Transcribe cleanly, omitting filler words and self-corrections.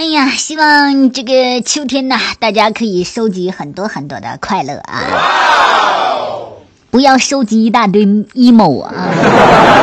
呀，希望这个秋天呐，大家可以收集很多很多的快乐啊，不要收集一大堆 emo 啊。